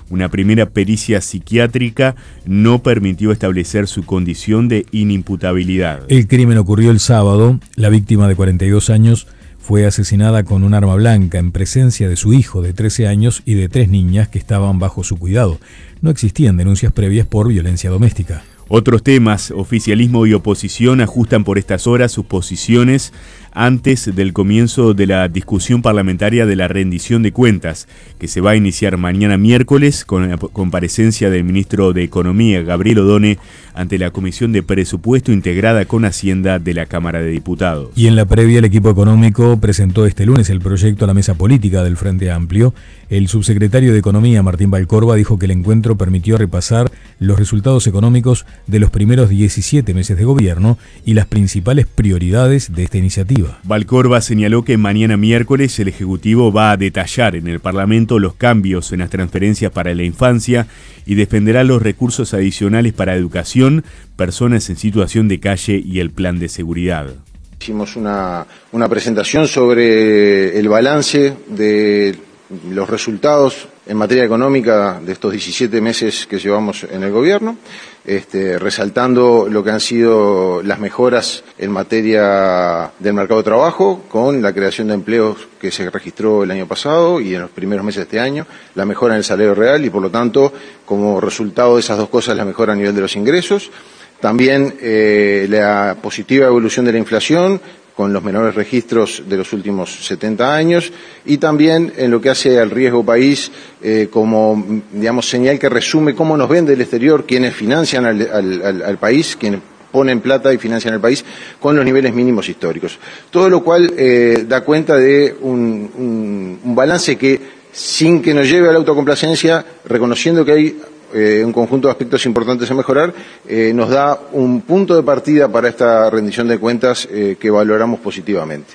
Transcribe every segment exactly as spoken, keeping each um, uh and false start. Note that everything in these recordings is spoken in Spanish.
Una primera pericia psiquiátrica no permitió establecer su condición de inimputabilidad. El crimen ocurrió el sábado. La víctima de cuarenta y dos años fue asesinada con un arma blanca en presencia de su hijo de trece años y de tres niñas que estaban bajo su cuidado. No existían denuncias previas por violencia doméstica. Otros temas, oficialismo y oposición ajustan por estas horas sus posiciones antes del comienzo de la discusión parlamentaria de la rendición de cuentas, que se va a iniciar mañana miércoles con la comparecencia del ministro de Economía, Gabriel Odone, ante la Comisión de Presupuesto integrada con Hacienda de la Cámara de Diputados. Y en la previa, el equipo económico presentó este lunes el proyecto a la mesa política del Frente Amplio. El subsecretario de Economía, Martín Valcorba, dijo que el encuentro permitió repasar los resultados económicos de los primeros diecisiete meses de gobierno y las principales prioridades de esta iniciativa. Valcorba señaló que mañana miércoles el Ejecutivo va a detallar en el Parlamento los cambios en las transferencias para la infancia y defenderá los recursos adicionales para educación, personas en situación de calle y el plan de seguridad. Hicimos una, una presentación sobre el balance de los resultados en materia económica de estos diecisiete meses que llevamos en el gobierno, este, resaltando lo que han sido las mejoras en materia del mercado de trabajo, con la creación de empleos que se registró el año pasado y en los primeros meses de este año, la mejora en el salario real y por lo tanto, como resultado de esas dos cosas, la mejora a nivel de los ingresos. También eh, la positiva evolución de la inflación, con los menores registros de los últimos setenta años, y también en lo que hace al riesgo país eh, como, digamos, señal que resume cómo nos ven del exterior quienes financian al, al, al, al país, quienes ponen plata y financian el país con los niveles mínimos históricos. Todo lo cual eh, da cuenta de un, un, un balance que, sin que nos lleve a la autocomplacencia, reconociendo que hay Eh, un conjunto de aspectos importantes a mejorar, eh, nos da un punto de partida para esta rendición de cuentas eh, que valoramos positivamente.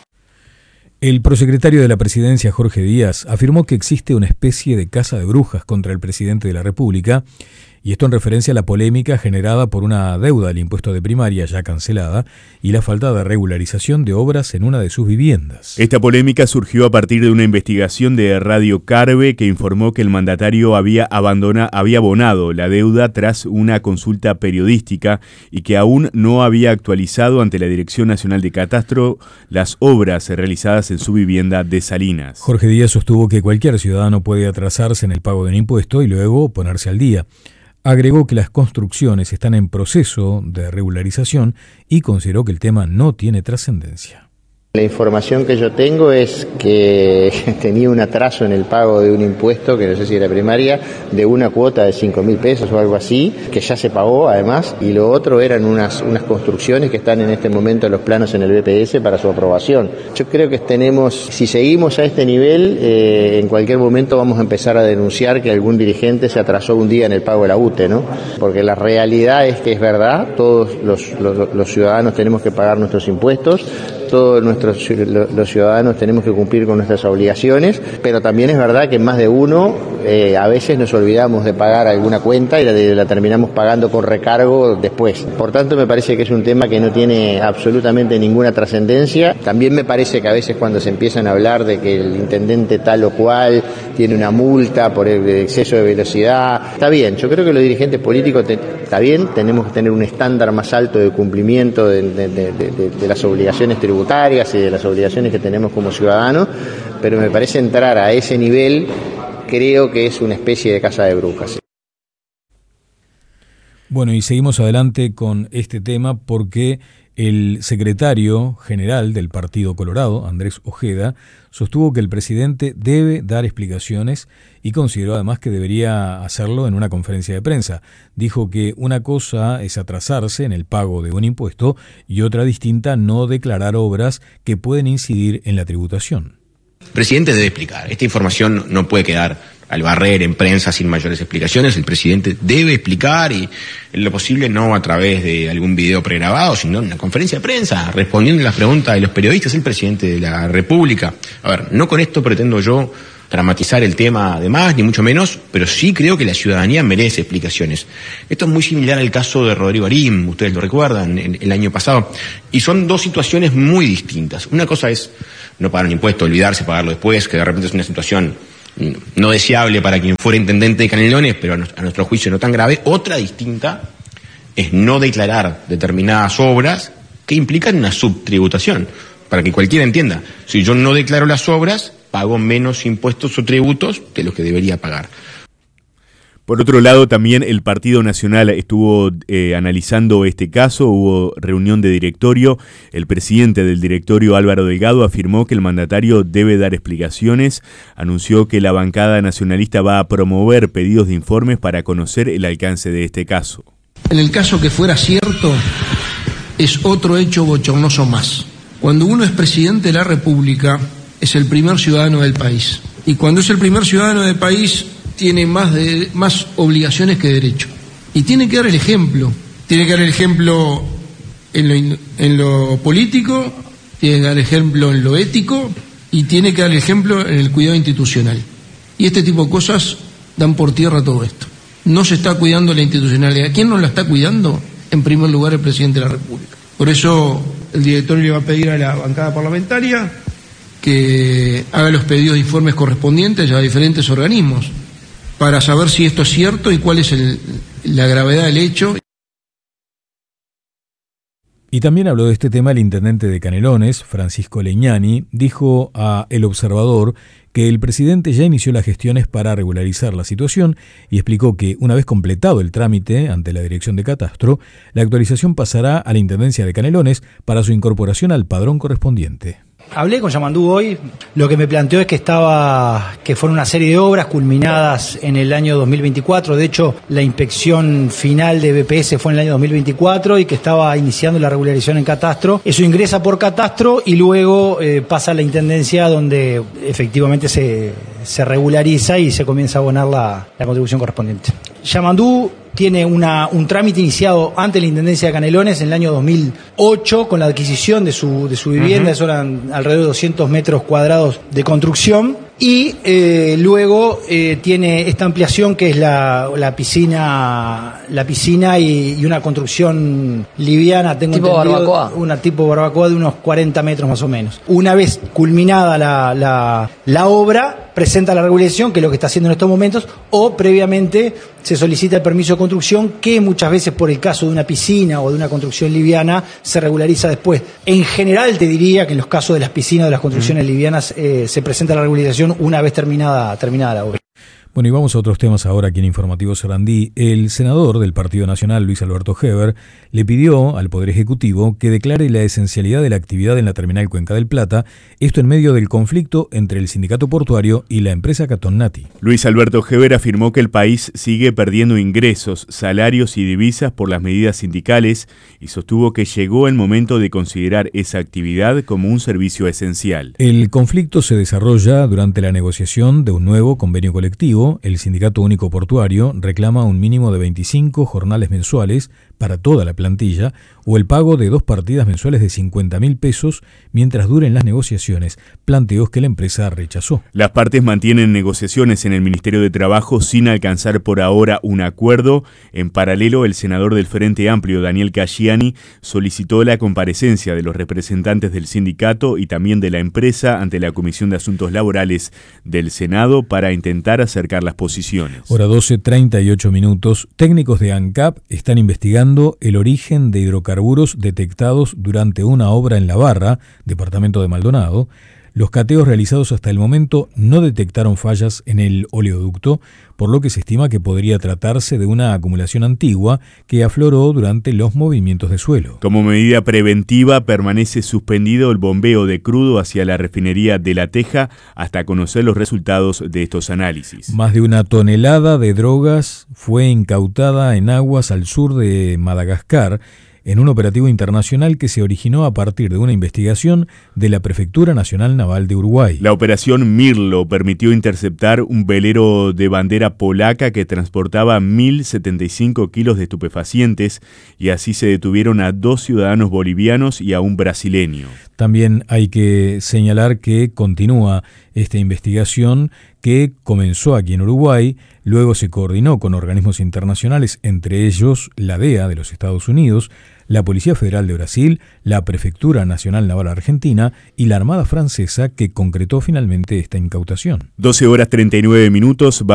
El prosecretario de la Presidencia, Jorge Díaz, afirmó que existe una especie de caza de brujas contra el presidente de la República, y esto en referencia a la polémica generada por una deuda del impuesto de primaria ya cancelada y la falta de regularización de obras en una de sus viviendas. Esta polémica surgió a partir de una investigación de Radio Carve que informó que el mandatario había, abandona, había abonado la deuda tras una consulta periodística y que aún no había actualizado ante la Dirección Nacional de Catastro las obras realizadas en su vivienda de Salinas. Jorge Díaz sostuvo que cualquier ciudadano puede atrasarse en el pago de un impuesto y luego ponerse al día. Agregó que las construcciones están en proceso de regularización y consideró que el tema no tiene trascendencia. La información que yo tengo es que tenía un atraso en el pago de un impuesto, que no sé si era primaria, de una cuota de cinco mil pesos o algo así, que ya se pagó además, y lo otro eran unas, unas construcciones que están en este momento en los planos en el B P S para su aprobación. Yo creo que tenemos, si seguimos a este nivel, eh, en cualquier momento vamos a empezar a denunciar que algún dirigente se atrasó un día en el pago de la U T E, ¿no? Porque la realidad es que es verdad, todos los, los, los ciudadanos tenemos que pagar nuestros impuestos, todos nuestros los ciudadanos tenemos que cumplir con nuestras obligaciones, pero también es verdad que más de uno eh, a veces nos olvidamos de pagar alguna cuenta y la, de, la terminamos pagando con recargo después. Por tanto, me parece que es un tema que no tiene absolutamente ninguna trascendencia. También me parece que a veces cuando se empiezan a hablar de que el intendente tal o cual tiene una multa por el exceso de velocidad, está bien, yo creo que los dirigentes políticos te, está bien, tenemos que tener un estándar más alto de cumplimiento de, de, de, de, de las obligaciones tributarias y de las obligaciones que tenemos como ciudadanos, pero me parece entrar a ese nivel, creo que es una especie de caza de brujas. Bueno, y seguimos adelante con este tema porque el secretario general del Partido Colorado, Andrés Ojeda, sostuvo que el presidente debe dar explicaciones y consideró además que debería hacerlo en una conferencia de prensa. Dijo que una cosa es atrasarse en el pago de un impuesto y otra distinta no declarar obras que pueden incidir en la tributación. El presidente debe explicar. Esta información no puede quedar al barrer en prensa sin mayores explicaciones. El presidente debe explicar y en lo posible no a través de algún video pregrabado, sino en una conferencia de prensa, respondiendo a las preguntas de los periodistas, el presidente de la República. A ver, no con esto pretendo yo dramatizar el tema de más, ni mucho menos, pero sí creo que la ciudadanía merece explicaciones. Esto es muy similar al caso de Rodrigo Arim, ustedes lo recuerdan, el, el año pasado, y son dos situaciones muy distintas. Una cosa es no pagar un impuesto, olvidarse, pagarlo después, que de repente es una situación no deseable para quien fuera intendente de Canelones, pero a nuestro juicio no tan grave. Otra distinta es no declarar determinadas obras que implican una subtributación. Para que cualquiera entienda, si yo no declaro las obras, pago menos impuestos o tributos de los que debería pagar. Por otro lado, también el Partido Nacional estuvo eh, analizando este caso, hubo reunión de directorio. El presidente del directorio, Álvaro Delgado, afirmó que el mandatario debe dar explicaciones. Anunció que la bancada nacionalista va a promover pedidos de informes para conocer el alcance de este caso. En el caso que fuera cierto, es otro hecho bochornoso más. Cuando uno es presidente de la República, es el primer ciudadano del país. Y cuando es el primer ciudadano del país, tiene más, de, más obligaciones que derechos. Y tiene que dar el ejemplo. Tiene que dar el ejemplo en lo, en lo político, tiene que dar el ejemplo en lo ético y tiene que dar el ejemplo en el cuidado institucional. Y este tipo de cosas dan por tierra todo esto. No se está cuidando la institucionalidad. ¿Quién no la está cuidando? En primer lugar, el presidente de la República. Por eso el directorio le va a pedir a la bancada parlamentaria que haga los pedidos de informes correspondientes a diferentes organismos para saber si esto es cierto y cuál es el, la gravedad del hecho. Y también habló de este tema el intendente de Canelones, Francisco Leñani, dijo a El Observador que el presidente ya inició las gestiones para regularizar la situación y explicó que una vez completado el trámite ante la Dirección de Catastro, la actualización pasará a la Intendencia de Canelones para su incorporación al padrón correspondiente. Hablé con Yamandú hoy, lo que me planteó es que estaba, que fueron una serie de obras culminadas en el año dos mil veinticuatro, de hecho la inspección final de B P S fue en el año dos mil veinticuatro y que estaba iniciando la regularización en Catastro. Eso ingresa por Catastro y luego eh, pasa a la Intendencia donde efectivamente se, se regulariza y se comienza a abonar la, la contribución correspondiente. Yamandú tiene una, un trámite iniciado ante la Intendencia de Canelones en el año dos mil ocho con la adquisición de su, de su vivienda, uh-huh. Eso eran alrededor de doscientos metros cuadrados de construcción. Y eh, luego eh, tiene esta ampliación que es la, la piscina la piscina y, y una construcción liviana, tengo tipo entendido, barbacoa. Una tipo barbacoa de unos cuarenta metros más o menos. Una vez culminada la, la, la obra, presenta la regularización, que es lo que está haciendo en estos momentos, o previamente se solicita el permiso de construcción, que muchas veces por el caso de una piscina o de una construcción liviana se regulariza después. En general te diría que en los casos de las piscinas o de las construcciones mm. livianas eh, se presenta la regularización una vez terminada, terminada la obra. Bueno, y vamos a otros temas ahora aquí en Informativo Sarandí. El senador del Partido Nacional, Luis Alberto Heber, le pidió al Poder Ejecutivo que declare la esencialidad de la actividad en la terminal Cuenca del Plata, esto en medio del conflicto entre el sindicato portuario y la empresa Catonnati. Luis Alberto Heber afirmó que el país sigue perdiendo ingresos, salarios y divisas por las medidas sindicales y sostuvo que llegó el momento de considerar esa actividad como un servicio esencial. El conflicto se desarrolla durante la negociación de un nuevo convenio colectivo. El Sindicato Único Portuario reclama un mínimo de veinticinco jornales mensuales para toda la plantilla o el pago de dos partidas mensuales de cincuenta mil pesos mientras duren las negociaciones, planteos que la empresa rechazó. Las partes mantienen negociaciones en el Ministerio de Trabajo sin alcanzar por ahora un acuerdo. En paralelo, el senador del Frente Amplio, Daniel Casciani, solicitó la comparecencia de los representantes del sindicato y también de la empresa ante la Comisión de Asuntos Laborales del Senado para intentar acercar las posiciones. Hora doce, treinta y ocho minutos. Técnicos de ANCAP están investigando el origen de hidrocarburos detectados durante una obra en La Barra, departamento de Maldonado. Los cateos realizados hasta el momento no detectaron fallas en el oleoducto, por lo que se estima que podría tratarse de una acumulación antigua que afloró durante los movimientos de suelo. Como medida preventiva, permanece suspendido el bombeo de crudo hacia la refinería de La Teja hasta conocer los resultados de estos análisis. Más de una tonelada de drogas fue incautada en aguas al sur de Madagascar, en un operativo internacional que se originó a partir de una investigación de la Prefectura Nacional Naval de Uruguay. La operación Mirlo permitió interceptar un velero de bandera polaca que transportaba mil setenta y cinco kilos de estupefacientes y así se detuvieron a dos ciudadanos bolivianos y a un brasileño. También hay que señalar que continúa esta investigación que comenzó aquí en Uruguay, luego se coordinó con organismos internacionales, entre ellos la D E A de los Estados Unidos, la Policía Federal de Brasil, la Prefectura Nacional Naval Argentina y la Armada Francesa, que concretó finalmente esta incautación. doce horas treinta y nueve minutos.